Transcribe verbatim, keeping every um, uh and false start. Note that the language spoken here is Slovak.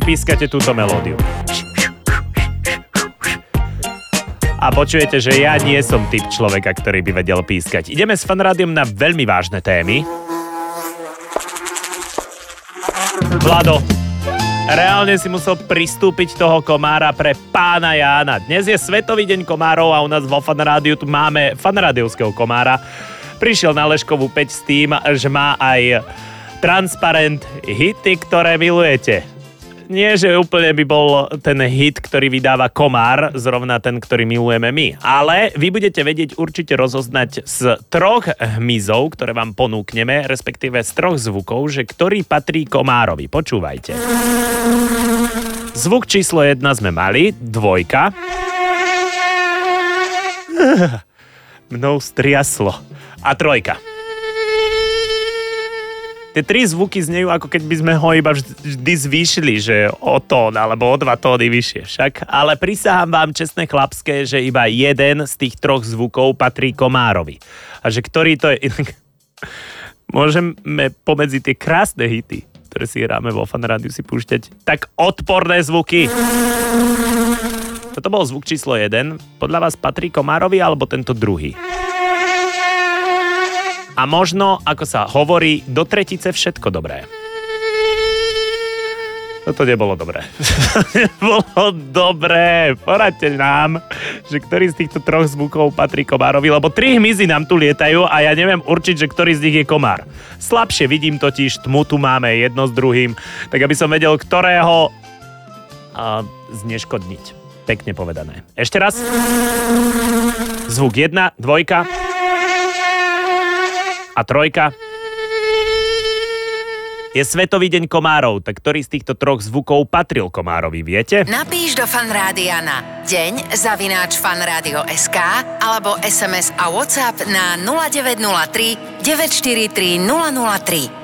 pískate túto melódiu. A počujete, že ja nie som typ človeka, ktorý by vedel pískať. Ideme s Fanrádiom na veľmi vážne témy. Vlado, reálne si musel pristúpiť toho komára pre pána Jána. Dnes je Svetový deň komárov a u nás vo Fanrádiu tu máme fanrádiovského komára. Prišiel na Leškovú päť s tým, že má aj transparent hity, ktoré milujete. Nie, že úplne by bol ten hit, ktorý vydáva komár, zrovna ten, ktorý milujeme my. Ale vy budete vedieť určite rozoznať z troch hmyzov, ktoré vám ponúkneme, respektíve z troch zvukov, že ktorý patrí komárovi. Počúvajte. Zvuk číslo jedna sme mali, dvojka. Mnou striaslo. A trojka. Tie tri zvuky znejú, ako keď by sme ho iba vždy zvýšili, že o tón alebo o dva tóny vyššie však. Ale prisahám vám čestné chlapské, že iba jeden z tých troch zvukov patrí komárovi. A že ktorý to je... Môžeme pomedzi tie krásne hity, ktoré si hráme vo Fanrádiu, si púšťať tak odporné zvuky. Toto bol zvuk číslo jeden. Podľa vás patrí komárovi alebo tento druhý? A možno, ako sa hovorí, do tretice všetko dobré. Toto nebolo dobré. Nebolo dobré. Poradte nám, že ktorý z týchto troch zvukov patrí komárovi, lebo tri hmyzy nám tu lietajú a ja neviem určiť, že ktorý z nich je komár. Slabšie vidím totiž, tmu tu máme jedno s druhým, tak aby som vedel, ktorého a, zneškodniť. Pekne povedané. Ešte raz. Zvuk jedna, dvojka a trojka. Je Svetový deň komárov, tak ktorý z týchto troch zvukov patril komárovi, viete? Napíš do Fanrádia na deň zavináč fanradio bodka es ká alebo es em es a WhatsApp na nula deväť nula tri deväť štyri tri nula nula tri.